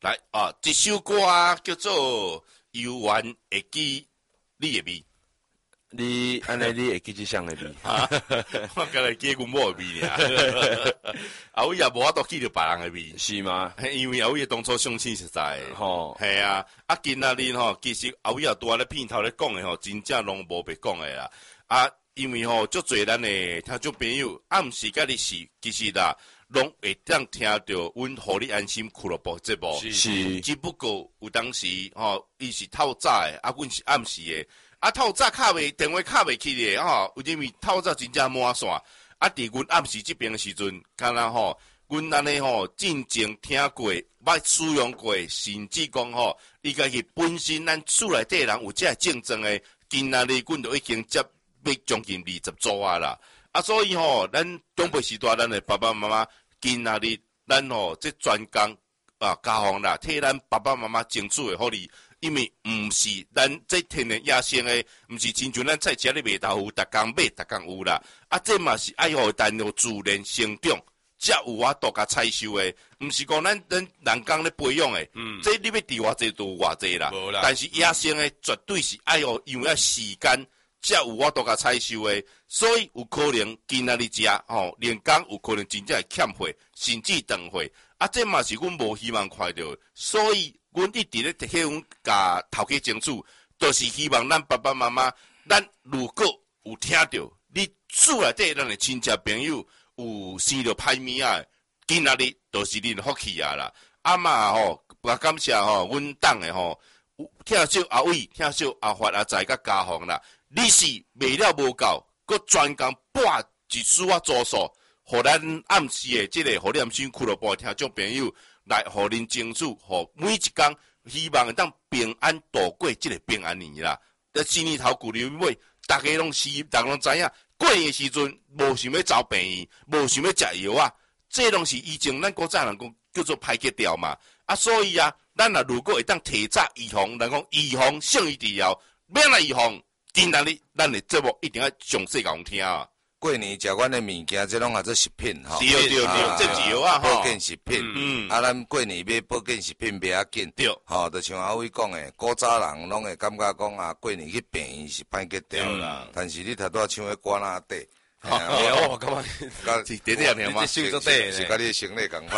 来啊，一首歌啊叫做《游玩会记你的味》。 你安尼你会记即项的味？ 我刚才记阮某的味尔，啊，我也无法度记着别人的味， 是吗？ 因为阿伟当初相亲实在， 吼， 系啊，啊今仔日吼，其实阿伟也拄仔咧片头咧讲的吼，真正拢无白讲的啦，啊，因为吼，足侪咱的听众朋友，暗时甲你是，其实啦，拢会当听到阮互你安心俱乐部节目， 是， 只不过有当时吼，伊是透早的，啊，阮是暗时的。啊，透早敲袂电话敲袂起咧，吼，因为透早真正满线。啊，伫阮暗时即边的时阵，敢若吼，阮安尼吼，进前听过，捌使用过，甚至讲吼，伊家己本身咱厝内底人有遮竞争的，今仔日阮都已经接要将近20组啊啦。啊，所以吼，咱长辈时代咱的爸爸妈妈，今仔日咱吼这专工啊，家访啦，替咱爸爸妈妈争取的福利。因为毋是咱这天然野生的，毋是亲像咱菜市咧卖豆腐，逐工买逐工有啦。啊，这嘛是爱互单有自然生长，才有法度甲采收的，毋是讲咱人工咧培养的。这你要伫偌济都有偌济啦。但是野生的绝对是爱互，因为时间才有法度甲采收的，所以有可能今仔日食吼，人工有可能真正会欠货，甚至断货。啊，这嘛是阮无希望看到的，所以。阮一直咧替阮甲头家争取，就是希望咱爸爸妈妈，咱如果有听到你厝内底咱的亲戚朋友有生着歹物啊，今仔日就是恁福气啊啦。啊嘛吼，我感谢吼，阮党的吼，听少阿伟，听少阿发阿财甲家访啦。你是卖了无够，佮专工拨一丝仔助数，互咱暗时的即个互你暗时俱乐部听众朋友。来，互恁争取，互每一工，希望会当平安度过即个平安年啦。新年头旧年尾，大家拢知影，过年的时阵无想要找病院，无想要食药啊，这拢是以前咱古早人讲叫做排解掉嘛。啊，所以啊，咱若如果会当提早预防，人讲预防胜于治疗，免来预防，今仔日咱的节目一定要详细甲阮听啊。 过年食阮的物件，这拢也做食品吼。 对，这是药啊， 保健食品。啊，咱过年买保健食品袂要紧。对。吼，就像阿伟讲的，古早人拢会感觉讲啊，过年去病院是排解掉啦。但是你头拄唱迄歌哪底？ 我感觉是点点嘛， 是甲你生理共款。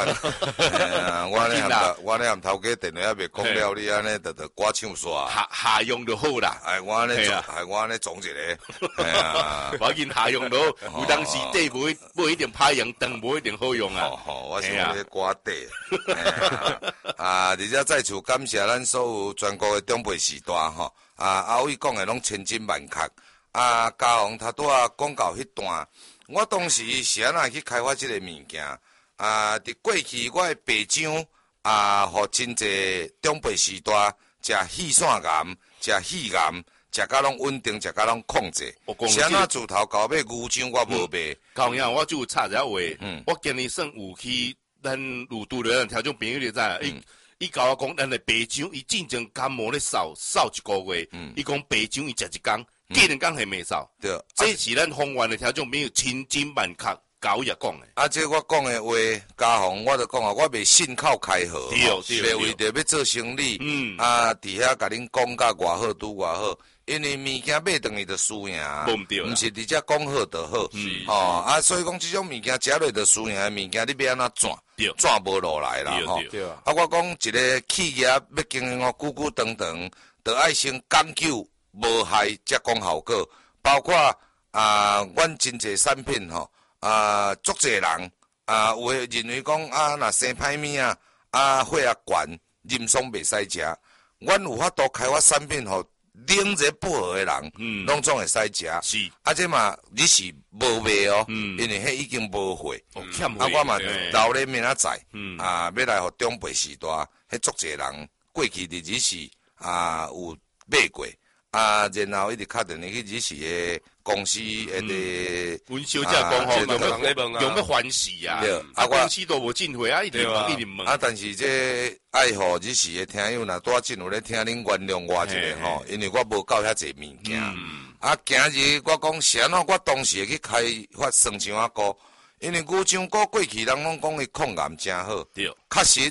我咧含头家电话还袂讲了，你安尼就歌唱煞。 下用就好啦。 我安尼总一个。 我见下用到，有当时底无一定歹用，长无一定好用啊。 我是讲咧歌底。而且再次感谢咱所有全国的长辈时代吼。阿伟讲的拢千真万确。家宏他拄仔讲到迄段，我当时是安怎去开发即个物件？伫过去我的爸长互真侪长辈时代食细线岩、食细岩，食甲拢稳定，食甲拢控制。是安怎自头到尾牛肠我无卖。 高阳，我就有插一下话，我今日算有去咱有拄着咱听众朋友你知影？伊甲我讲，咱的爸长伊进前感冒咧扫一个月，伊讲爸长伊食一工。过2工系未扫，对，这是咱方圆的听众朋友千真万确甲我讲的。 这我讲的话，家宏我就讲啊，我袂信口开河，袂为着要做生意，伫遐甲恁讲甲偌好拄偌好，因为物件买等于就输赢，毋是直接讲好就好，所以讲这种物件食落就输赢的物件，你要安怎转无落来啦，吼。我讲一个企业要经营久久长长，就爱先讲究。无害才讲效果，包括阮真侪产品吼，足侪人有诶认为讲若生歹物血压悬，任爽袂使食。阮有法度开发产品吼，冷热不合诶人，拢总会使食。是，这嘛你是无卖哦，因为迄已经无货。我嘛留咧明仔载，要来互长辈时代，迄足侪人过去日子是有买过。然后一直敲电话去支持的公司的， 阮小姐讲吼，用要欢喜啊！公司都无进货一直问。 但是这爱好支持的听友若多进有咧听恁原谅我一下吼，因为我无够遐济物件。今日我讲是安怎，我当时会去开发酸肠仔糕，因为牛肠糕过去人拢讲伊抗癌真好，确实。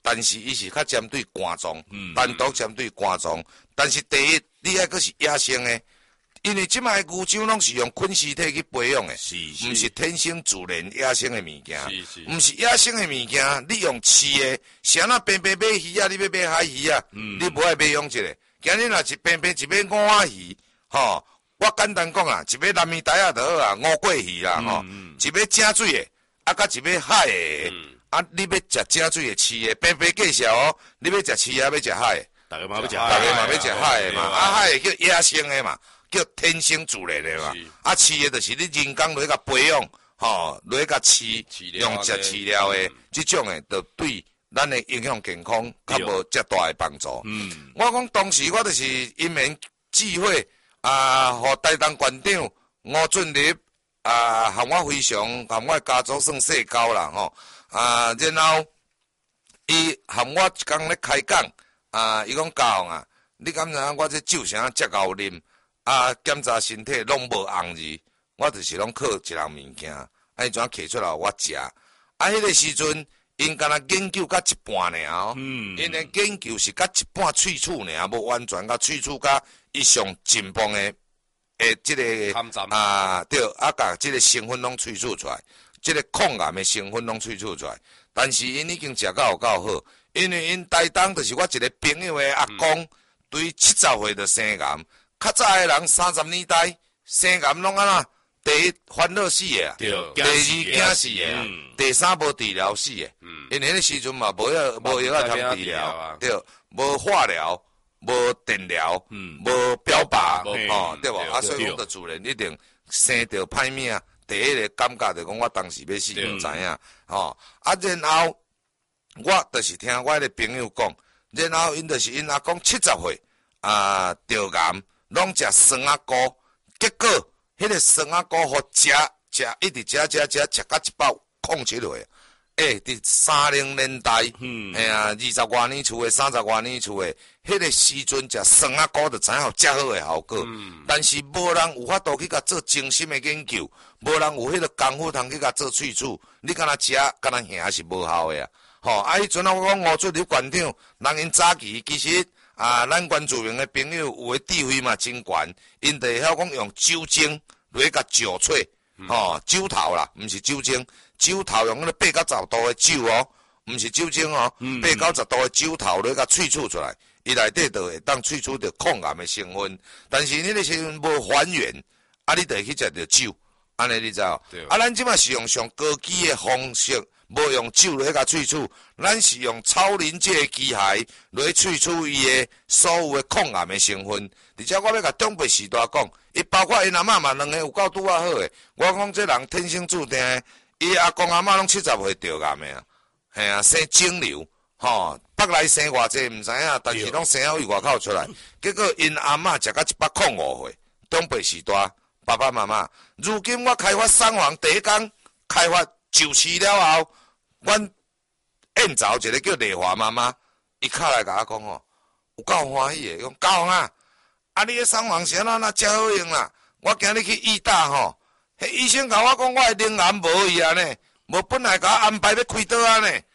但是伊是较针对肝脏，单独针对肝脏。但是第一，你还阁是野生的，因为即卖牛樟拢是用菌丝体去培养的，毋是天生自然野生的物件，毋是野生的物件，你用饲的，像那平平买鱼啊，你要买海鱼啊，你无爱买养一个。今日若一平平一买五仔鱼，吼，我简单讲啊，一买蓝面带啊就好啊，五桂鱼啦，吼，一买正水的，啊，甲一买海的。啊！你要食正水的饲的，平平计绍哦。你要食饲的，要食海的， 大家嘛要食， 大家嘛要食海的嘛。啊，海的叫野生的嘛，叫天生自然的嘛。啊，饲的就是你人工落去甲培养，吼，落去甲饲，用食饲料的，即种的，就对咱的影响健康较无遮大的帮助。我讲当时我就是因缘际会啊，互台东县长吴俊立啊，含我非常含我家族算世交啦，吼。啊，然后伊含我一工咧开讲，啊，伊讲家宏啊，你敢知影我这酒啥遮够啉？啊，检查身体拢无红字，我就是拢靠一项物件，啊，伊怎摕出来我食？啊，迄个时阵因敢若研究到一半尔哦，因的研究是到一半萃取尔，无完全甲萃取到伊上进步的即个啊，对，啊，甲即个成分拢萃取出来。即个抗癌的成分拢萃取出来，但是因已经食到有够好，因为因台东就是我一个朋友的阿公，对70岁就生癌，较早的人30年代生癌拢安怎？第一烦恼死的，第二惊死的，第三无治疗死的，因为迄个时阵嘛无药啊通治疗，对，无化疗，无电疗，无标靶，哦，对无？啊，所以讲就自然一定生着歹命。第一个感觉就讲，我当时要死唔知影，吼，啊，然后我就是听我迄个朋友讲，然后因就是因阿公70岁啊得癌，拢食酸仔菇，结果迄个酸仔菇互食一直食到一包控起落。伫30年代，哎呀，20多年厝的，30多年厝的，迄个时阵食酸仔菇就知影有遮好的效果。但是无人有法度去甲做精心的研究，无人有迄个功夫通去甲做萃取。你敢若食，敢若行是无效的啊。吼，啊，迄阵啊，我讲吴俊立县长，人因早期其实啊，咱原住民的朋友有诶智慧嘛真悬，因就会晓讲用酒精落去甲嚼碎，吼，酒头啦，毋是酒精。酒头用迄个8到10度的酒哦，毋是酒精哦，8到10度的酒頭你甲萃取出來，伊內底就會當萃取到抗癌的成分。但是你個成分無還原，啊，你就會去食到酒，安尼你知道？啊，咱即馬是用上高級的方式，無用酒來甲萃取，咱是用超臨界的機械來萃取伊的所有的抗癌的成分。而且我要甲長輩時代講，伊包括因阿嬷嘛兩個有夠拄啊好誒。我講這人天生注定的。伊阿公阿嬷拢70歲得癌的啊，係啊，生腫瘤，吼，北來生偌濟毋知影，但是攏生了伊外口出來，結果因阿嬷食到105歲，長輩時代，爸爸媽媽，如今我開發送房第一天開發就市了後，阮宴找一個叫麗華媽媽，伊敲來甲我講吼，有夠歡喜的，講高啊，啊你個送房是安怎遮好用啦？我今日去醫大吼。迄醫生甲我講，我的靈癌無去啊呢，無本來甲我安排要開刀啊呢，